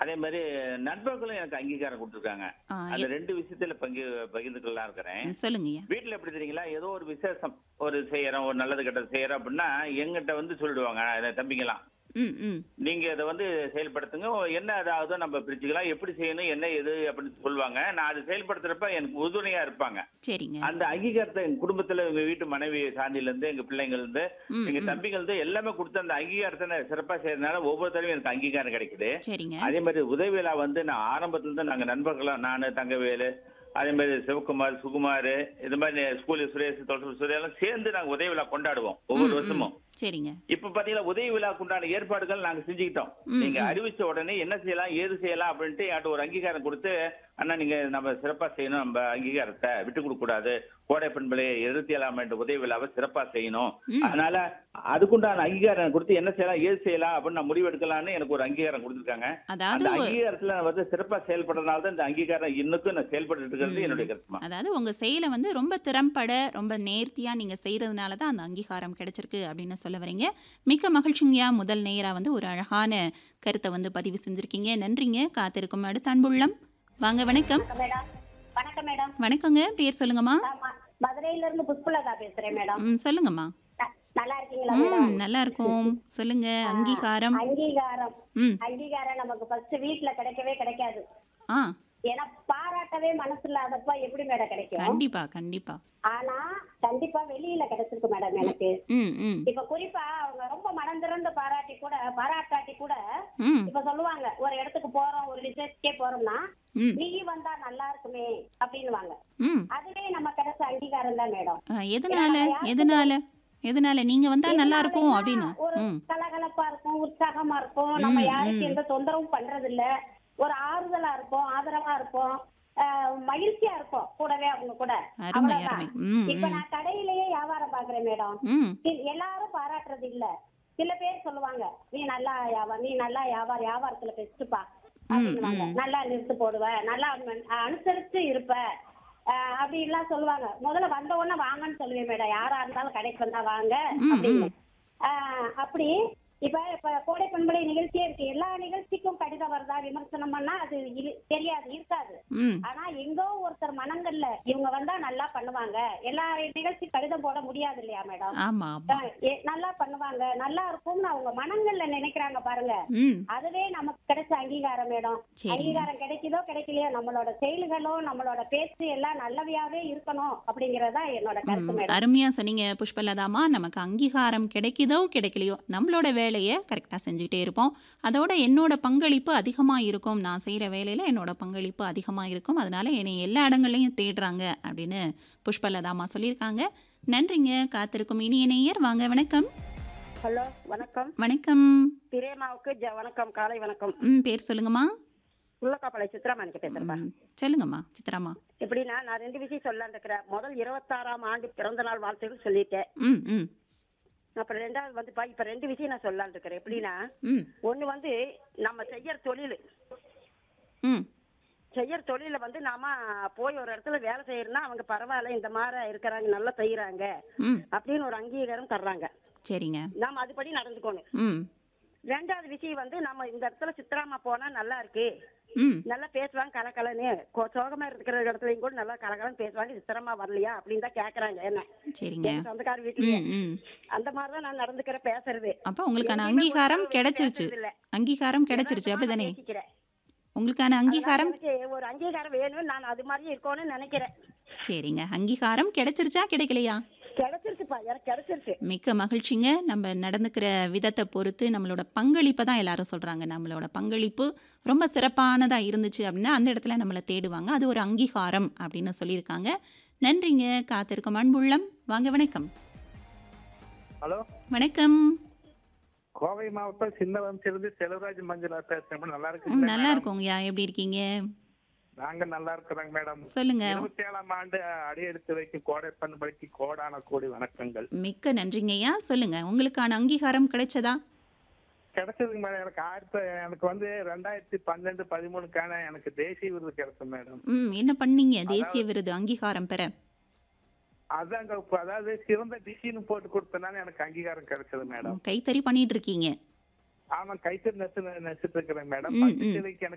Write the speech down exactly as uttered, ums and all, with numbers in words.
அதே மாதிரி நண்பர்களும் எனக்கு அங்கீகாரம் கொடுத்துருக்காங்க. ஆ, அந்த எ- ரெண்டு விஷயத்துல பங்கு பகிர்ந்துக்கலாம் இருக்கிறேன். ம், சொல்லுங்கய்யா. வீட்டுல எப்படி தெரியுங்களா, ஏதோ ஒரு விசேஷம் ஒரு செய்யறோம், ஒரு நல்லது கெட்டது செய்யறோம் அப்படின்னா எங்கிட்ட வந்து சொல்லிடுவாங்க அஹ் தம்பிங்கலாம். ம் ம் நீங்க இதை வந்து செயல்படுத்துங்க, என்ன அதாவது நம்ம பிரிச்சுக்கலாம், எப்படி செய்யணும் என்ன எது அப்படின்னு சொல்லுவாங்க. நான் அதை செயல்படுத்துறப்ப எனக்கு உறுதுணையா இருப்பாங்க. சரிங்க. அந்த அங்கீகாரத்தை எங்க குடும்பத்துல எங்க வீட்டு மனைவி சாந்தில இருந்து எங்க பிள்ளைங்க இருந்து ம் எங்க ம் தம்பிகள் இருந்து எல்லாமே கொடுத்து அந்த அங்கீகாரத்தை நான் சிறப்பா செய்யறதுனால ஒவ்வொரு தடவையும் எனக்கு அங்கீகாரம் கிடைக்குது. சரிங்க. அதே மாதிரி உதவியிலா வந்து நான் ஆரம்பத்துல இருந்து நாங்க நண்பர்களா நானு தங்கவேலு அதே மாதிரி சிவகுமார் சுகுமார் இது மாதிரி ஸ்கூல் சுரேஷ் தொழில் சுரேஷ் எல்லாம் சேர்ந்து நாங்க உதவி விழா கொண்டாடுவோம் ஒவ்வொரு ம் ம் வருஷமும். சரிங்க. இப்ப பாத்தீங்கன்னா உதவி விழாக்கு உண்டான ஏற்பாடுகள் நாங்க செஞ்சுக்கிட்டோம். ம் நீங்க ம் அறிவிச்ச உடனே என்ன செய்யலாம் ஏது செய்யலாம் அப்படின்ட்டு யார்ட்ட ஒரு அங்கீகாரம் கொடுத்து, அண்ணா நீங்க நம்ம சிறப்பா செய்யணும், நம்ம அங்கீகாரத்தை விட்டு கொடுக்க கூடாது, கோடை பண்பலை இருபத்தி ஏழாம் ஆண்டு உதவி விழாவை சிறப்பா செய்யணும், ம் அதனால அதுக்குண்டான அங்கீகாரம் கொடுத்து என்ன செய்யலாம் ஏது செய்யலாம் அப்படின்னு நான் முடிவெடுக்கலாம்னு எனக்கு ஒரு அங்கீகாரம் கொடுத்துருக்காங்க. அதாவது அந்த ஒ- அங்கீகாரத்துல நான் வந்து சிறப்பா செயல்படுறதுனால தான் இந்த அங்கீகாரம் இன்னுக்கும் நான் செயல்பட்டு இருக்கிறது ம் என்னுடைய கருத்துமா. அதாவது உங்க செயலை வந்து ரொம்ப திறம்பட ரொம்ப நேர்த்தியா நீங்க செய்யறதுனால தான் அந்த அங்கீகாரம் கிடைச்சிருக்கு அப்படின்னு சொல்ல வரீங்க. மிக்க மகிழ்ச்சிங்கய்யா. முதல் நேரா வந்து ஒரு அழகான கருத்தை வந்து பதிவு செஞ்சிருக்கீங்க. நன்றிங்க. காத்திருக்கும் அடுத்த அன்புள்ளம். வாங்க, வணக்கம். வணக்கம் மேடம். வணக்கம் மேடம். வணக்கங்க. பேர் சொல்லுங்கம்மா. நான் ம- மதுரையில இருந்து புஷ்பலதா பேசுறேன் மேடம். ம், சொல்லுங்கம்மா. ந- நல்லா இருக்கீங்களா ம், மேடம்? நல்லா இருக்கும். சொல்லுங்க. ஆ, அங்கீகாரம். அங்கீகாரம் ம். அங்கீகாரம் நமக்கு ஃபர்ஸ்ட் வீட்ல கிடைக்கவே கிடைக்காது. ஆ, ஏன்னா பாராட்டவே மனசு இல்லாதப்ப எப்படி மேடம் கிடைக்கும்? கண்டிப்பா கண்டிப்பா. ஆனா கண்டிப்பா வெளியில கிடைச்சிருக்கு மேடம் எனக்கு. ம் ம் இப்ப குறிப்பா அவங்க ரொம்ப மனம் திறந்து பாராட்டி கூட பாராட்டாட்டி கூட ம் இப்ப சொல்லுவாங்க, ஒரு இடத்துக்கு போறோம், ஒரு விசேஷத்துக்கே போறோம்னா ம் நீ வந்தா நல்லா இருக்குமே அப்படின்னுவாங்க. ம் அதுவே நம்ம கிடைச்ச அங்கீகாரம் தான் மேடம். ஆ, ஏன்னா எதனால நம்ம யாருக்கு எதனால எதனால நீங்க வந்தா நல்லா இருக்கும் எதனாலன்னா அப்படின்னு? ஒரு ம் கலகலப்பா இருக்கும், உற்சாகமா இருக்கும், நம்ம ம் யாருக்கு ம் எந்த தொந்தரவும் பண்றது இல்ல, ஒரு ஆறுதலா இருக்கும், ஆதரவா இருக்கும், ஆஹ் மகிழ்ச்சியா இருக்கும் கூடவே அவங்க கூட. அருமை அவ்வளவுதான். அருமை. ம் இப்ப ம் நான் கடையிலேயே வியாபாரம் பாக்குறேன் மேடம். ம் சி- எல்லாரும் பாராட்டுறது இல்ல. சில பேர் சொல்லுவாங்க, நீ நல்லா வியாபாரம் நீ நல்லா வியாபாரம் வியாபாரத்துல பெஸ்ட்டுப்பா ம் அப்படின்னுவாங்க, ம் நல்லா நிறுத்து போடுவ, நல்லா அனு- அனுசரிச்சு இருப்ப, ஆஹ் அப்படி எல்லாம் சொல்லுவாங்க. முதல்ல வந்த உடனே வாங்கன்னு சொல்லுவேன் மேடம், யாரா இருந்தாலும் கடைக்கு வந்தா வாங்க ம் அப்படின்னு. ம் ஆஹ் அப்படி இப்ப இப்ப கோடை பண்பலை நிகழ்ச்சியே இருக்கு. எல்லா நிகழ்ச்சிக்கும் கடிதம் வருதா விமர்சனம் பண்ணா அது இரு- தெரியாது, இருக்காது. ம் ஆனா எங்கோ ஒருத்தர் மனங்கள்ல இவங்க வந்தா நல்லா பண்ணுவாங்க, எல்லா நிகழ்ச்சி கடிதம் போட முடியாது இல்லையா மேடம்? ஆமா ஆமா. ஆஹ் ஏ- நல்லா பண்ணுவாங்க, நல்லா இருக்கும்னு அவங்க மனங்கள்ல நினைக்கிறாங்க பாருங்க. ம் அதுவே நமக்கு கிடைச்ச அங்கீகாரம் மேடம். சரிங்க. அங்கீகாரம் கிடைக்குதோ கிடைக்கலையோ நம்மளோட செயல்களோ நம்மளோட பேச்சு எல்லாம் நல்லவையாவே இருக்கணும் அப்படிங்கறதா என்னோட கருத்து ம் மேடம். அருமையா சொன்னீங்க புஷ்பலதாமா. நமக்கு அங்கீகாரம் கிடைக்குதோ கிடைக்கலையோ நம்மளோட வேலையை கரெக்டாக செஞ்சுக்கிட்டே இருப்போம். அதோட என்னோட பங்களிப்பு அதிகமாக இருக்கும். நான் செய்கிற வேலையில் என்னோட பங்களிப்பு அதிகமாக இருக்கும். அதனால என்னை எல்லா இடங்கள்லையும் தேடுறாங்க அப்படின்னு புஷ்பலதாமா சொல்லியிருக்காங்க. நன்றிங்க. காத்திருக்கும் இனிய நேயர். வாங்க, வணக்கம். ஹலோ, வணக்கம். வணக்கம். பிரேமாவுக்கு ஜ- வணக்கம், காலை வணக்கம். ம் பேர் சொல்லுங்கம்மா. உள்ளக்காப்பாளை சித்ராமணிக்கு பேசுறேன். ம் சொல்லுங்கம்மா சித்ராமா. எப்படின்னா நான் ரெண்டு விஷயம் சொல்லலான் இருக்கிறேன். முதல் இருபத்தாறாம் ஆண்டு பிறந்த நாள் வாழ்த்துக்கள் சொல்லிட்டேன். ம் ம் அப்புறம் ரெண்டாவது வந்து பா- இப்ப ரெண்டு விஷயம் நான் சொல்லலான் இருக்கிறேன். எப்படின்னா ம் ஒண்ணு வந்து நம்ம செய்யற தொழில் ம் செய்யற தொழில வந்து நாம போய் ஒரு இடத்துல வேலை செய்யறோம்னா அவங்க பரவாயில்ல இந்த மாதிரி இருக்கிறாங்க, நல்லா செய்யறாங்க ம் அப்படின்னு ஒரு அங்கீகாரம் தர்றாங்க. சரிங்க. நாம அதுபடி நடந்துக்கணும். ம் ரெண்டாவது விஷயம் வந்து நம்ம இந்த இடத்துல சித்ராமா போனா நல்லா இருக்கு, ம் நல்லா பேசுவாங்க கலக்கலன்னு, கொ- சோகமா இருக்கிற இடத்துலயும் கூட நல்லா கலகலன்னு பேசுவாங்க, சித்திரமா வரலையா அப்படின்னு தான் கேக்குறாங்க என்ன சரிங்க. என் சொந்தக்கார வீட்லயே. ம் ம் அந்த மாதிரிதான் நான் நடந்துக்கிறேன், பேசுறது. அப்போ உங்களுக்கான எங்கேயுமே அங்கீகாரம் ஒரு கிடைச்சிருச்சு. பேசுறது இல்ல. அங்கீகாரம் கிடைச்சிருச்சு யதார்த்தமா நான் அப்படிதானே? பேசிக்கிறேன். உங்களுக்கான அதனால அங்கீகாரம். எனக்கு ஒரு அங்கீகாரம் வேணும், நான் அது மாதிரி இருக்கணும்னு நினைக்கிறேன். சரிங்க. அங்கீகாரம் கிடைச்சிருச்சா கிடைக்கலையா? கிடைச்சிருச்சுப்பா, எனக்கு கிடைச்சிருச்சு. மிக்க மகிழ்ச்சிங்க. நம்ம நடந்துக்கிற விதத்தை பொறுத்து நம்மளோட பங்களிப்பை தான் எல்லாரும் சொல்கிறாங்க. நம்மளோட பங்களிப்பு ரொம்ப சிறப்பானதாக இருந்துச்சு அப்படின்னா அந்த இடத்துல நம்மளை தேடுவாங்க. அது ஒரு அங்கீகாரம் அப்படின்னு சொல்லியிருக்காங்க. நன்றிங்க. காத்திருக்கும் அன்புள்ளம். வாங்க, வணக்கம். ஹலோ, வணக்கம். கோவை மாவட்டம் சின்னவம்சிலிருந்து செல்வராஜ் மஞ்சுளா பேசுறேன். நல்லா ம் இருக்குங்களா நல்லா மேடம்? இருக்கோங்கய்யா. எப்படி இருக்கீங்க? நாங்க நல்லா இருக்கிறோங்க மேடம். சொல்லுங்க. இருபத்தி ஏழாம் ஆண்டு அடியெடுத்து வைக்கும் கோடை பண்பலைக்கு கோடான கோடி வணக்கங்கள். மிக்க நன்றிங்கய்யா. சொல்லுங்க. உங்களுக்கான அங்கீகாரம் கிடைச்சதா? கிடைச்சதுங்க மேடம். எனக்கு ஆயிரத்தி எனக்கு வந்து ரெண்டாயிரத்தி பன்னெண்டு பதிமூணுக்கான எனக்கு தேசிய விருது கிடைச்சது மேடம். ம் என்ன பண்ணீங்க தேசிய விருது அங்கீகாரம் பெற? அதாங்க இப்ப அதாவது சிறந்த டிசின்னு போட்டு கொடுத்தனால எனக்கு அங்கீகாரம் கிடைச்சது மேடம். கைத்தறி பண்ணிட்டு இருக்கீங்க. ஆமா, கைத்தறி நெசு நெசிட்டு இருக்கிறேன் மேடம். ம், பட்டு ம். சிலைக்கு